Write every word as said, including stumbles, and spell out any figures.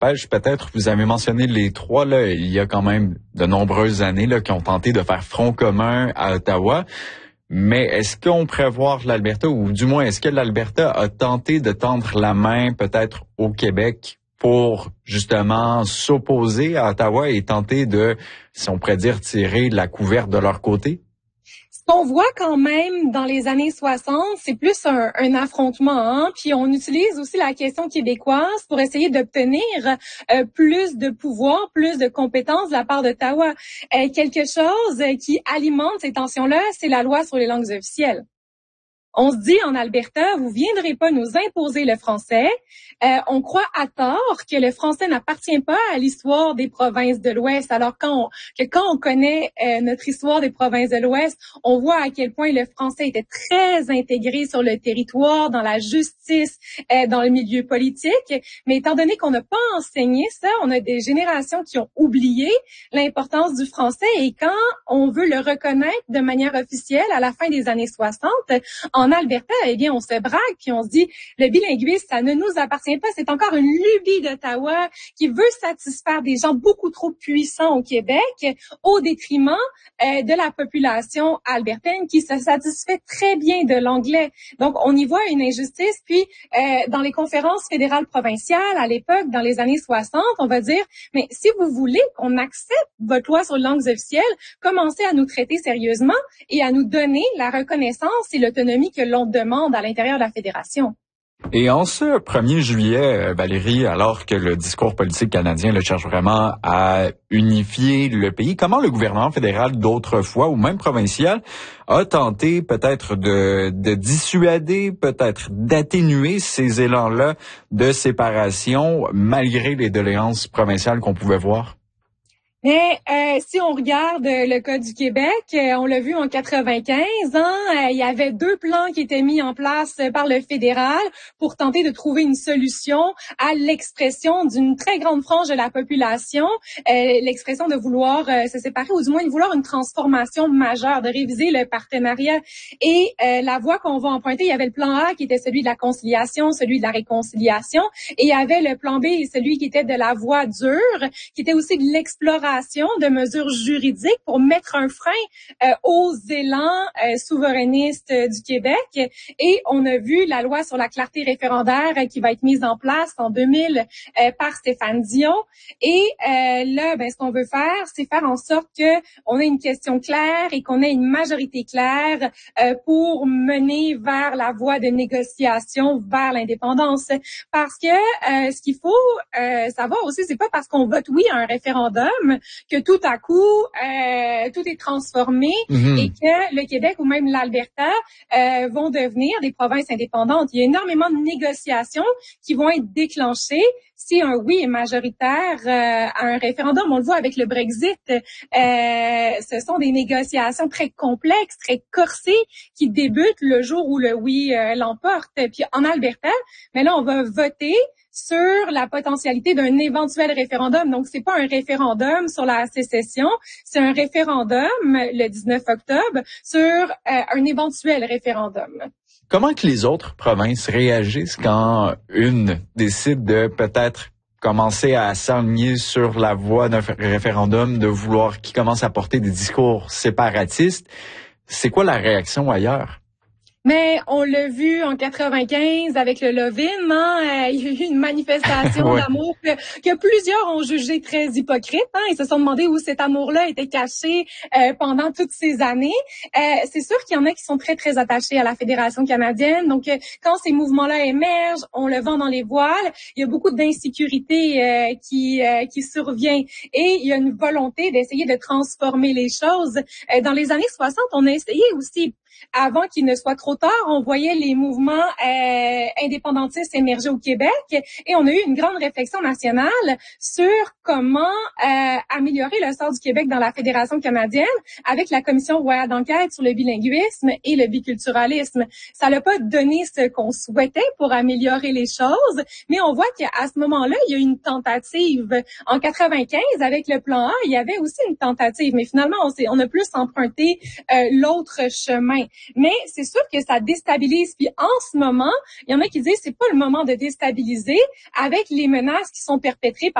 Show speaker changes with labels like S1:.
S1: pêche, peut-être, vous avez mentionné les trois, là, il y a quand même de nombreuses années là, qui ont tenté de faire front commun à Ottawa. Mais est-ce qu'on pourrait voir l'Alberta, ou du moins, est-ce que l'Alberta a tenté de tendre la main peut-être au Québec pour justement s'opposer à Ottawa et tenter de, si on pourrait dire, tirer la couverte de leur côté?
S2: Ce qu'on voit quand même dans les années soixante, c'est plus un, un affrontement, hein? Puis on utilise aussi la question québécoise pour essayer d'obtenir euh, plus de pouvoir, plus de compétences de la part d'Ottawa. Euh, quelque chose qui alimente ces tensions-là, c'est la loi sur les langues officielles. On se dit en Alberta, vous viendrez pas nous imposer le français. Euh, on croit à tort que le français n'appartient pas à l'histoire des provinces de l'Ouest. Alors quand on, que quand on connaît euh, notre histoire des provinces de l'Ouest, on voit à quel point le français était très intégré sur le territoire, dans la justice, euh, dans le milieu politique. Mais étant donné qu'on n'a pas enseigné ça, on a des générations qui ont oublié l'importance du français. Et quand on veut le reconnaître de manière officielle à la fin des années soixante, en Alberta, eh bien, on se braque puis on se dit, le bilinguisme, ça ne nous appartient pas. C'est encore une lubie d'Ottawa qui veut satisfaire des gens beaucoup trop puissants au Québec au détriment euh, de la population albertaine qui se satisfait très bien de l'anglais. Donc, on y voit une injustice. Puis, euh, dans les conférences fédérales provinciales, à l'époque, dans les années soixante, on va dire, mais si vous voulez qu'on accepte votre loi sur les langues officielles, commencez à nous traiter sérieusement et à nous donner la reconnaissance et l'autonomie que l'on demande à l'intérieur de la fédération.
S1: Et en ce premier juillet, Valérie, alors que le discours politique canadien le cherche vraiment à unifier le pays, comment le gouvernement fédéral d'autrefois, ou même provincial, a tenté peut-être de, de dissuader, peut-être d'atténuer ces élans-là de séparation, malgré les doléances provinciales qu'on pouvait voir?
S2: Mais euh, si on regarde le cas du Québec, euh, on l'a vu en quatre-vingt-quinze, hein, euh, il y avait deux plans qui étaient mis en place par le fédéral pour tenter de trouver une solution à l'expression d'une très grande frange de la population, euh, l'expression de vouloir euh, se séparer ou du moins de vouloir une transformation majeure, de réviser le partenariat. Et euh, la voie qu'on va emprunter, il y avait le plan A qui était celui de la conciliation, celui de la réconciliation, et il y avait le plan B, celui qui était de la voie dure, qui était aussi de l'exploration de mesures juridiques pour mettre un frein euh, aux élans euh, souverainistes euh, du Québec. Et on a vu la loi sur la clarté référendaire euh, qui va être mise en place en deux mille euh, par Stéphane Dion. Et euh, là, ben, ce qu'on veut faire, c'est faire en sorte que on ait une question claire et qu'on ait une majorité claire euh, pour mener vers la voie de négociation vers l'indépendance. Parce que euh, ce qu'il faut euh, savoir aussi, c'est pas parce qu'on vote oui à un référendum que tout à coup, euh, tout est transformé mm-hmm. et que le Québec ou même l'Alberta euh, vont devenir des provinces indépendantes. Il y a énormément de négociations qui vont être déclenchées si un oui est majoritaire euh, à un référendum. On le voit avec le Brexit. Euh, ce sont des négociations très complexes, très corsées qui débutent le jour où le oui euh, l'emporte. Puis en Alberta, mais là, on va voter sur la potentialité d'un éventuel référendum. Donc, c'est pas un référendum sur la sécession, c'est un référendum le dix-neuf octobre sur euh, un éventuel référendum.
S1: Comment que les autres provinces réagissent quand une décide de peut-être commencer à s'aligner sur la voie d'un référendum, de vouloir, qui commence à porter des discours séparatistes? C'est quoi la réaction ailleurs?
S2: Mais on l'a vu en quatre-vingt-quinze avec le Love-in, hein? Il y a eu une manifestation ouais. d'amour que, que plusieurs ont jugé très hypocrite. Hein? Ils se sont demandé où cet amour-là était caché euh, pendant toutes ces années. Euh, c'est sûr qu'il y en a qui sont très, très attachés à la Fédération canadienne. Donc, euh, quand ces mouvements-là émergent, on le vend dans les voiles. Il y a beaucoup d'insécurité euh, qui, euh, qui survient. Et il y a une volonté d'essayer de transformer les choses. Euh, dans les années soixante, on a essayé aussi, avant qu'il ne soit trop tard, on voyait les mouvements euh, indépendantistes émerger au Québec et on a eu une grande réflexion nationale sur comment euh, améliorer le sort du Québec dans la Fédération canadienne avec la Commission royale d'enquête sur le bilinguisme et le biculturalisme. Ça n'a pas donné ce qu'on souhaitait pour améliorer les choses, mais on voit qu'à ce moment-là, il y a eu une tentative. En quatre-vingt-quinze, avec le plan A, il y avait aussi une tentative, mais finalement, on, s'est, on a plus emprunté euh, l'autre chemin. fin. Mais c'est sûr que ça déstabilise. Puis en ce moment, il y en a qui disent c'est pas le moment de déstabiliser avec les menaces qui sont perpétrées par